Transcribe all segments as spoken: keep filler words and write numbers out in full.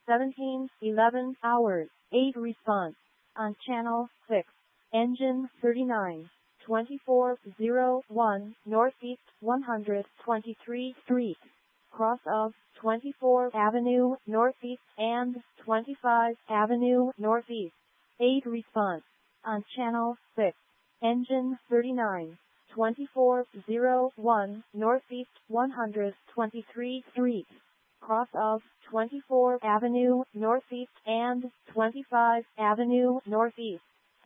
seventeen eleven hours, eight response. On channel six. Engine thirty-nine. twenty-four oh one Northeast one hundred twenty-three Street. Cross of twenty-fourth Avenue Northeast and twenty-fifth Avenue Northeast. eight response. On channel six. Engine thirty-nine. twenty-four oh one Northeast one hundred twenty-three Street. Cross of twenty-fourth Avenue Northeast and twenty-fifth Avenue Northeast.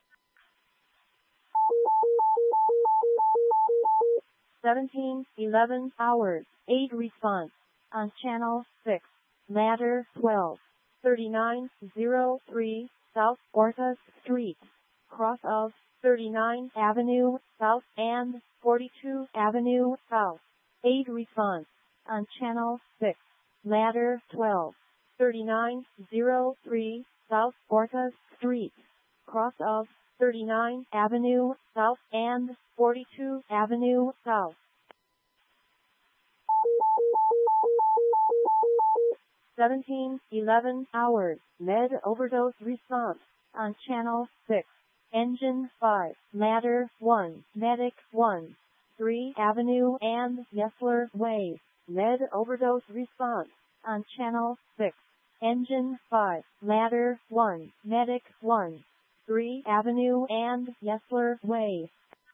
seventeen eleven hours, eight response. On channel six. Ladder twelve. thirty-nine oh three South Orcas Street. Cross of thirty-ninth Avenue South and forty-second Avenue South. eight response. On channel six. Ladder twelve. thirty-nine oh three South Orcas Street. Cross of thirty-ninth Avenue South and forty-second Avenue South. seventeen eleven hours, med overdose response. On channel six. Engine five, Ladder one, Medic one, three Avenue and Yesler Way, med overdose response. On channel six. Engine five, Ladder one, Medic one, three Avenue and Yesler Way.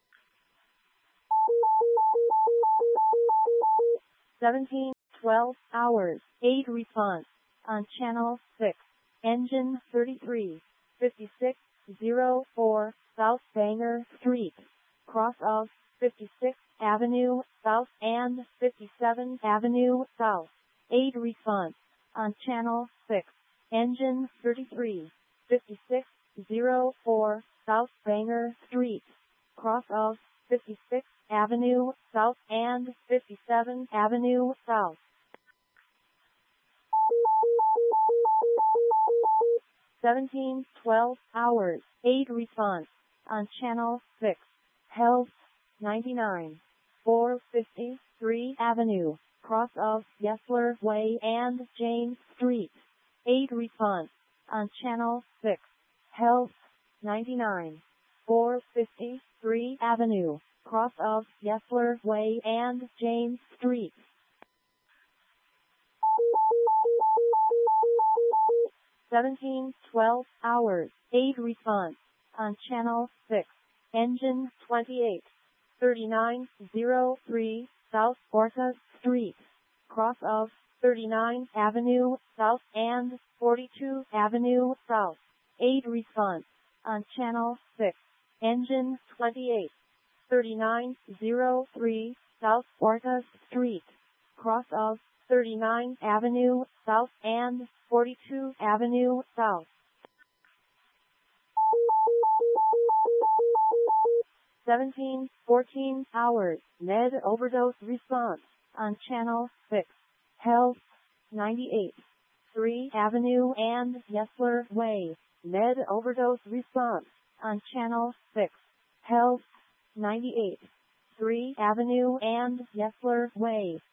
seventeen twelve hours, eight response. On channel six. Engine thirty-three, fifty-six oh four South Banger Street. Cross of fifty-sixth Avenue South and fifty-seventh Avenue South. eight response. On channel six. Engine thirty-three, fifty-six oh four South Banger Street. Cross of fifty-sixth Avenue South and fifty-seventh Avenue South. seventeen twelve hours, eight response. On channel six. Health ninety-nine, four fifty-three Avenue, cross of Yesler Way and James Street. eight response. On channel six. Health ninety-nine, four fifty-three Avenue, cross of Yesler Way and James Street. seventeen twelve hours, eight response. On channel six. Engine twenty-eight, thirty-nine oh three South Orcas Street. Cross of thirty-ninth Avenue South and forty-second Avenue South. eight response. On channel six. Engine twenty-eight, thirty-nine oh three South Orcas Street. Cross of thirty-ninth Avenue South and forty-second Avenue South. seventeen fourteen hours, med overdose response. On channel six. Health ninety-eight, three Avenue and Yesler Way, med overdose response. On channel six. Health ninety-eight, three Avenue and Yesler Way,